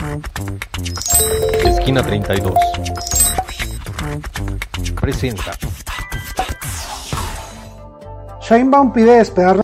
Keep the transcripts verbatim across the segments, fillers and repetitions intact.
Esquina treinta y dos presenta. Sheinbaum pide esperar.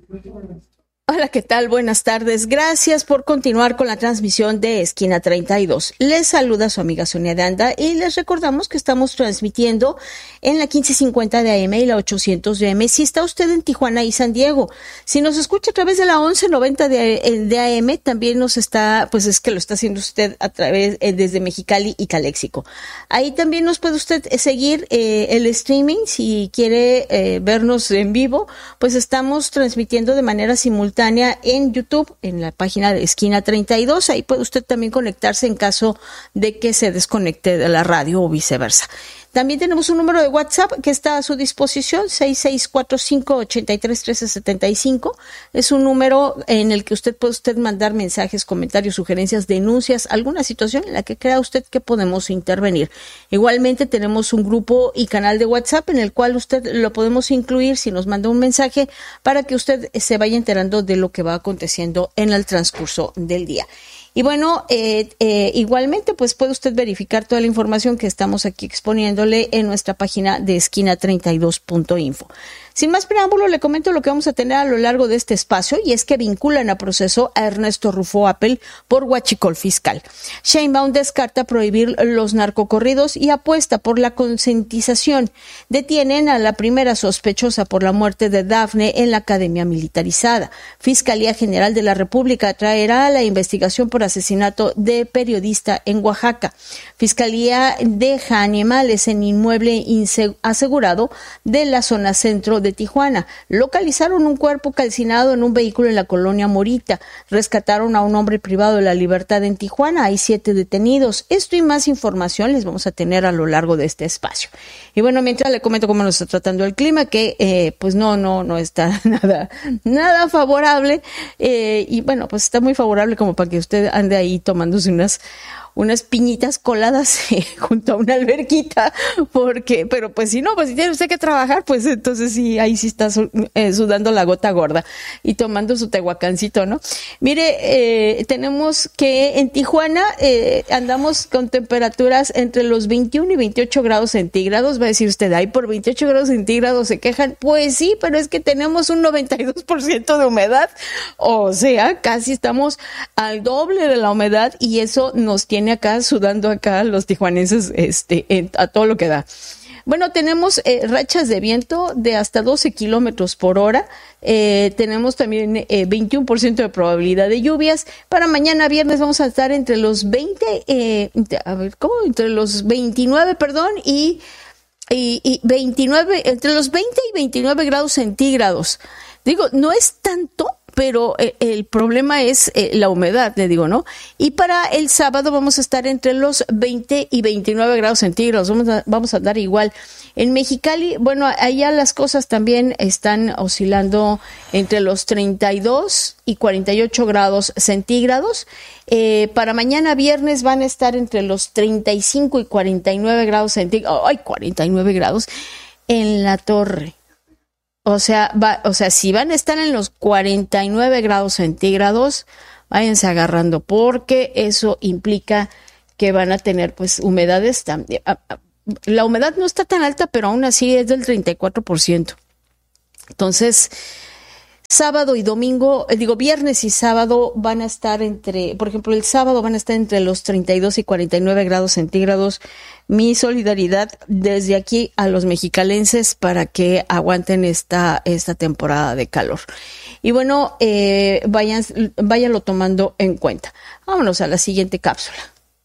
Hola, ¿qué tal? Buenas tardes. Gracias por continuar con la transmisión de Esquina treinta y dos. Les saluda su amiga Sonia de Anda y les recordamos que estamos transmitiendo en la quince cincuenta de A M y la ochocientos de A M si está usted en Tijuana y San Diego. Si nos escucha a través de la once noventa de, de A M, también nos está, pues es que lo está haciendo usted a través, eh, desde Mexicali y Caléxico. Ahí también nos puede usted seguir eh, el streaming si quiere eh, vernos en vivo, pues estamos transmitiendo de manera simultánea en YouTube, en la página de Esquina treinta y dos. Ahí puede usted también conectarse en caso de que se desconecte de la radio o viceversa. También tenemos un número de WhatsApp que está a su disposición, seis seis cuatro cinco, ocho tres, uno tres siete cinco. Es un número en el que usted puede usted mandar mensajes, comentarios, sugerencias, denuncias, alguna situación en la que crea usted que podemos intervenir. Igualmente tenemos un grupo y canal de WhatsApp en el cual usted lo podemos incluir si nos manda un mensaje para que usted se vaya enterando de lo que va aconteciendo en el transcurso del día. Y bueno, eh, eh, igualmente pues puede usted verificar toda la información que estamos aquí exponiéndole en nuestra página de esquina treinta y dos punto info. Sin más preámbulo, le comento lo que vamos a tener a lo largo de este espacio, y es que vinculan a proceso a Ernesto Rufo Appel por huachicol fiscal. Sheinbaum descarta prohibir los narcocorridos y apuesta por la concientización. Detienen a la primera sospechosa por la muerte de Dafne en la academia militarizada. Fiscalía General de la República traerá la investigación por asesinato de periodista en Oaxaca. Fiscalía deja animales en inmueble inseg- asegurado de la zona centro de Tijuana. Localizaron un cuerpo calcinado en un vehículo en la colonia Morita. Rescataron a un hombre privado de la libertad en Tijuana. Hay siete detenidos. Esto y más información les vamos a tener a lo largo de este espacio. Y bueno, mientras le comento cómo nos está tratando el clima, que eh, pues no, no, no está nada, nada favorable. Eh, y bueno, pues está muy favorable como para que usted ande ahí tomándose unas unas piñitas coladas eh, junto a una alberquita, porque, pero pues si no, pues si tiene usted que trabajar, pues entonces sí, ahí sí está su, eh, sudando la gota gorda y tomando su tehuacancito, ¿no? Mire, eh, tenemos que en Tijuana eh, andamos con temperaturas entre los veintiuno y veintiocho grados centígrados. Va a decir usted, ay, por veintiocho grados centígrados se quejan. Pues sí, pero es que tenemos un noventa y dos por ciento de humedad, o sea, casi estamos al doble de la humedad, y eso nos tiene acá sudando acá los tijuanenses este, en, a todo lo que da. Bueno, tenemos eh, rachas de viento de hasta doce kilómetros por hora. Eh, tenemos también eh, veintiuno por ciento de probabilidad de lluvias. Para mañana viernes vamos a estar entre los veinte, eh, a ver, ¿cómo? Entre los veintinueve, perdón, y, y, y veintinueve, entre los veinte y veintinueve grados centígrados. Digo, no es tanto, pero eh, el problema es eh, la humedad, le digo, ¿no? Y para el sábado vamos a estar entre los veinte y veintinueve grados centígrados, vamos a, vamos a andar igual. En Mexicali, bueno, allá las cosas también están oscilando entre los treinta y dos y cuarenta y ocho grados centígrados. Eh, para mañana viernes van a estar entre los treinta y cinco y cuarenta y nueve grados centígrados. ¡Ay, cuarenta y nueve grados! En La Torre. O sea, va, o sea, si van a estar en los cuarenta y nueve grados centígrados, váyanse agarrando, porque eso implica que van a tener, pues, humedades también. La humedad no está tan alta, pero aún así es del treinta y cuatro por ciento. Entonces, sábado y domingo, digo, viernes y sábado van a estar entre, por ejemplo, el sábado van a estar entre los treinta y dos y cuarenta y nueve grados centígrados. Mi solidaridad desde aquí a los mexicalenses para que aguanten esta, esta temporada de calor. Y bueno, eh, vayan, váyanlo tomando en cuenta. Vámonos a la siguiente cápsula.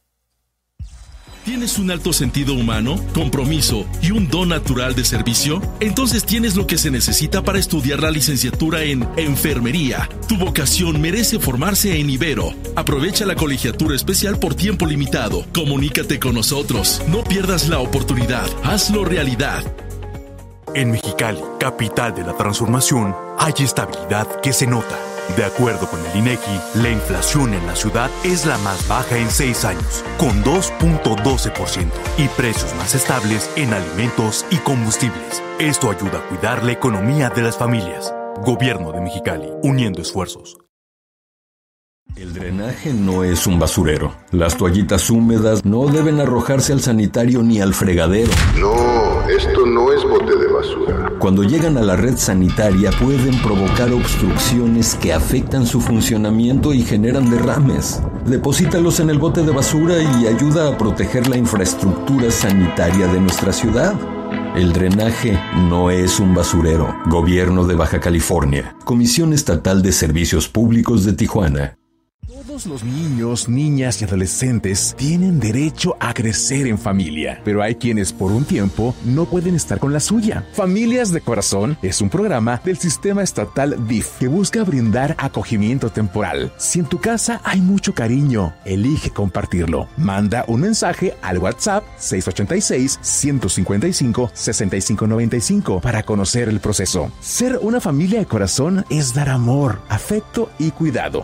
¿Tienes un alto sentido humano, compromiso y un don natural de servicio? Entonces tienes lo que se necesita para estudiar la licenciatura en Enfermería. Tu vocación merece formarse en Ibero. Aprovecha la colegiatura especial por tiempo limitado. Comunícate con nosotros. No pierdas la oportunidad. Hazlo realidad. En Mexicali, capital de la transformación, hay estabilidad que se nota. De acuerdo con el INEGI, la inflación en la ciudad es la más baja en seis años, con dos punto doce por ciento, y precios más estables en alimentos y combustibles. Esto ayuda a cuidar la economía de las familias. Gobierno de Mexicali, uniendo esfuerzos. El drenaje no es un basurero. Las toallitas húmedas no deben arrojarse al sanitario ni al fregadero. No, esto no es bote de basura. Cuando llegan a la red sanitaria pueden provocar obstrucciones que afectan su funcionamiento y generan derrames. Deposítalos en el bote de basura y ayuda a proteger la infraestructura sanitaria de nuestra ciudad. El drenaje no es un basurero. Gobierno de Baja California. Comisión Estatal de Servicios Públicos de Tijuana. Todos los niños, niñas y adolescentes tienen derecho a crecer en familia, pero hay quienes por un tiempo no pueden estar con la suya. Familias de Corazón es un programa del sistema estatal D I F que busca brindar acogimiento temporal. Si en tu casa hay mucho cariño, elige compartirlo. Manda un mensaje al WhatsApp seis ocho seis, uno cinco cinco, seis cinco nueve cinco para conocer el proceso. Ser una familia de corazón es dar amor, afecto y cuidado.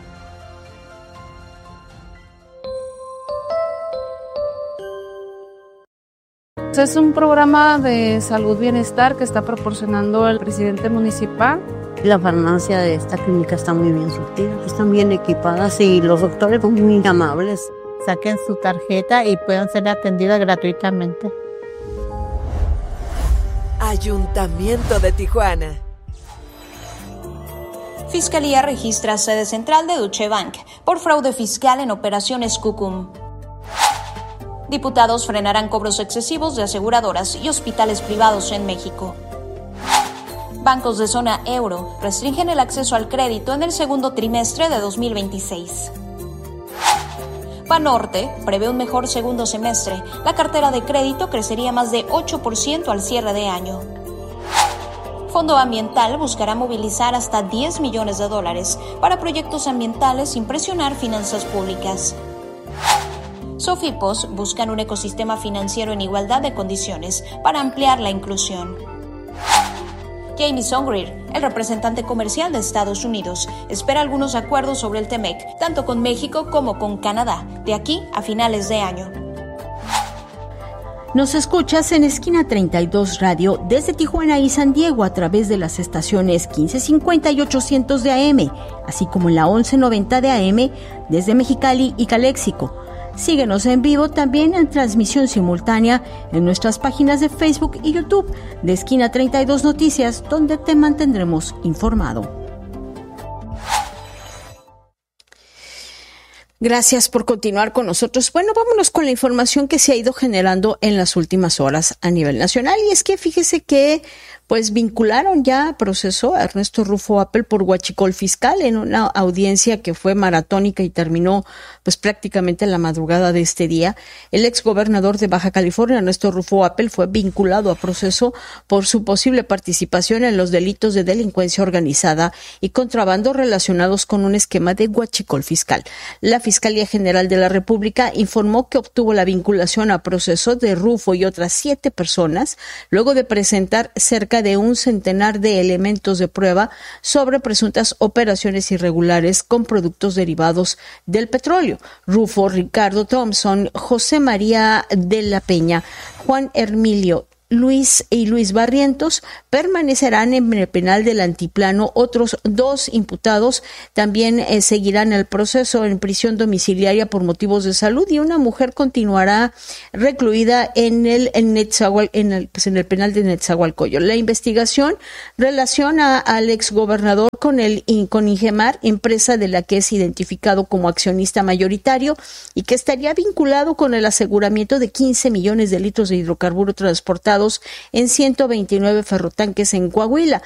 Es un programa de salud bienestar que está proporcionando el presidente municipal. La farmacia de esta clínica está muy bien surtida, están bien equipadas y los doctores son muy amables. Saquen su tarjeta y puedan ser atendidas gratuitamente. Ayuntamiento de Tijuana. Fiscalía registra sede central de Deutsche Bank por fraude fiscal en operaciones Cucum. Diputados frenarán cobros excesivos de aseguradoras y hospitales privados en México. Bancos de zona euro restringen el acceso al crédito en el segundo trimestre de dos mil veintiséis. Banorte prevé un mejor segundo semestre. La cartera de crédito crecería más de ocho por ciento al cierre de año. Fondo Ambiental buscará movilizar hasta diez millones de dólares para proyectos ambientales sin presionar finanzas públicas. Sofipos buscan un ecosistema financiero en igualdad de condiciones para ampliar la inclusión. Jamieson Greer, el representante comercial de Estados Unidos, espera algunos acuerdos sobre el T M E C, tanto con México como con Canadá, de aquí a finales de año. Nos escuchas en Esquina treinta y dos Radio desde Tijuana y San Diego a través de las estaciones quince cincuenta y ochocientos de A M, así como en la once noventa de A M desde Mexicali y Caléxico. Síguenos en vivo también en transmisión simultánea en nuestras páginas de Facebook y YouTube de Esquina treinta y dos Noticias, donde te mantendremos informado. Gracias por continuar con nosotros. Bueno, vámonos con la información que se ha ido generando en las últimas horas a nivel nacional. Y es que fíjese que pues vincularon ya a proceso a Ernesto Rufo Appel por huachicol fiscal en una audiencia que fue maratónica y terminó pues prácticamente en la madrugada de este día. El exgobernador de Baja California, Ernesto Rufo Appel, fue vinculado a proceso por su posible participación en los delitos de delincuencia organizada y contrabando relacionados con un esquema de huachicol fiscal. La Fiscalía General de la República informó que obtuvo la vinculación a proceso de Rufo y otras siete personas luego de presentar cerca de un centenar de elementos de prueba sobre presuntas operaciones irregulares con productos derivados del petróleo. Rufo, Ricardo Thompson, José María de la Peña, Juan Hermilio Luis y Luis Barrientos permanecerán en el penal del Altiplano. Otros dos imputados también eh, seguirán el proceso en prisión domiciliaria por motivos de salud y una mujer continuará recluida en el en, Netzahual, en, el, pues en el penal de Netzahualcoyotl. La investigación relaciona al exgobernador con el con Ingemar, empresa de la que es identificado como accionista mayoritario y que estaría vinculado con el aseguramiento de quince millones de litros de hidrocarburo transportado en ciento veintinueve ferrotanques en Coahuila.